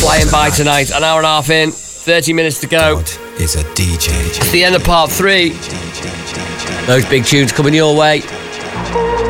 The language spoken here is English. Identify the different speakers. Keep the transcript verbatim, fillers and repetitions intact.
Speaker 1: Flying by tonight, an hour and a half in, thirty minutes to go.
Speaker 2: God is a D J.
Speaker 1: It's the end of part three. Those big tunes coming your way.